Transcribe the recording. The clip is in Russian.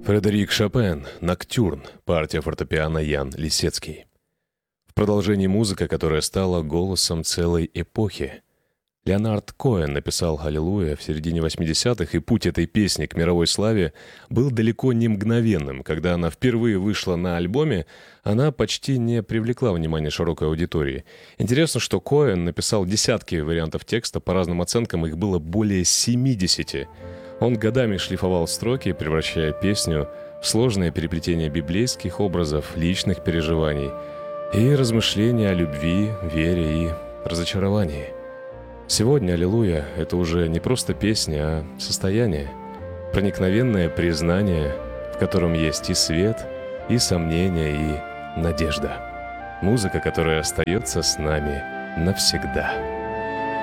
Фредерик Шопен, «Ноктюрн», партия фортепиано Ян Лисецкий. В продолжении музыка, которая стала голосом целой эпохи. Леонард Коэн написал «Аллилуйя» в середине 80-х, и путь этой песни к мировой славе был далеко не мгновенным. Когда она впервые вышла на альбоме, она почти не привлекла внимание широкой аудитории. Интересно, что Коэн написал десятки вариантов текста, по разным оценкам их было более 70. Он годами шлифовал строки, превращая песню в сложное переплетение библейских образов, личных переживаний и размышления о любви, вере и разочаровании. Сегодня «Аллилуйя» — это уже не просто песня, а состояние, проникновенное признание, в котором есть и свет, и сомнение, и надежда. Музыка, которая остается с нами навсегда.